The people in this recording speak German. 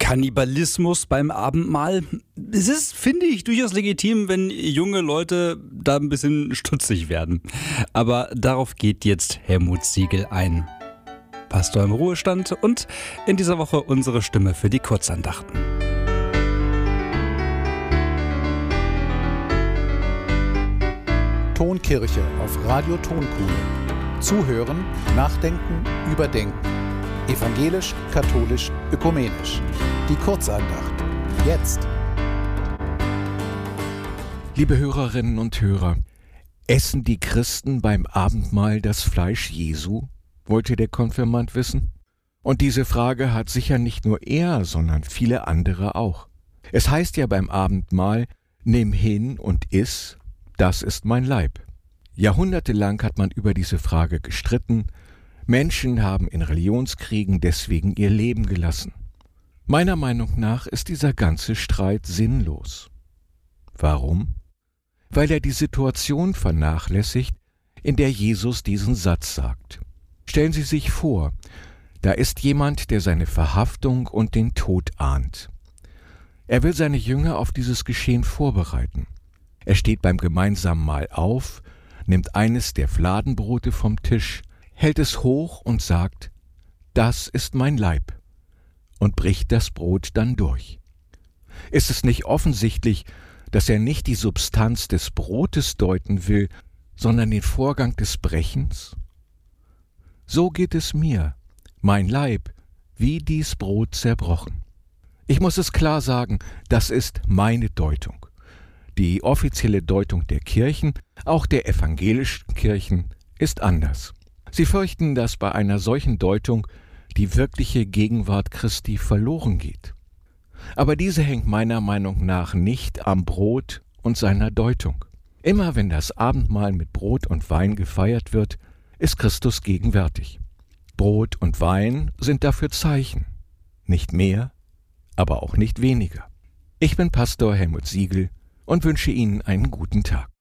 Kannibalismus beim Abendmahl. Es ist, finde ich, durchaus legitim, wenn junge Leute da ein bisschen stutzig werden. Aber darauf geht jetzt Helmut Siegel ein. Pastor im Ruhestand und in dieser Woche unsere Stimme für die Kurzandachten. Tonkirche auf Radio Tonkuhle. Zuhören, nachdenken, überdenken. Evangelisch, katholisch, ökumenisch. Die Kurzandacht. Jetzt. Liebe Hörerinnen und Hörer, essen die Christen beim Abendmahl das Fleisch Jesu? Wollte der Konfirmand wissen. Und diese Frage hat sicher nicht nur er, sondern viele andere auch. Es heißt ja beim Abendmahl, nimm hin und iss, das ist mein Leib. Jahrhundertelang hat man über diese Frage gestritten. Menschen haben in Religionskriegen deswegen ihr Leben gelassen. Meiner Meinung nach ist dieser ganze Streit sinnlos. Warum? Weil er die Situation vernachlässigt, in der Jesus diesen Satz sagt. Stellen Sie sich vor, da ist jemand, der seine Verhaftung und den Tod ahnt. Er will seine Jünger auf dieses Geschehen vorbereiten. Er steht beim gemeinsamen Mahl auf, nimmt eines der Fladenbrote vom Tisch, hält es hoch und sagt, das ist mein Leib, und bricht das Brot dann durch. Ist es nicht offensichtlich, dass er nicht die Substanz des Brotes deuten will, sondern den Vorgang des Brechens? So geht es mir, mein Leib, wie dies Brot zerbrochen. Ich muss es klar sagen, das ist meine Deutung. Die offizielle Deutung der Kirchen, auch der evangelischen Kirchen, ist anders. Sie fürchten, dass bei einer solchen Deutung die wirkliche Gegenwart Christi verloren geht. Aber diese hängt meiner Meinung nach nicht am Brot und seiner Deutung. Immer wenn das Abendmahl mit Brot und Wein gefeiert wird, ist Christus gegenwärtig. Brot und Wein sind dafür Zeichen. Nicht mehr, aber auch nicht weniger. Ich bin Pastor Helmut Siegel und wünsche Ihnen einen guten Tag.